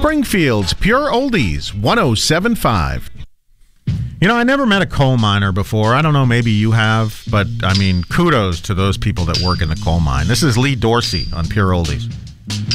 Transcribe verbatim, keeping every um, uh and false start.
Springfield's Pure Oldies, one oh seven point five. You know, I never met a coal miner before. I don't know, maybe you have, but, I mean, kudos to those people that work in the coal mine. This is Lee Dorsey on Pure Oldies.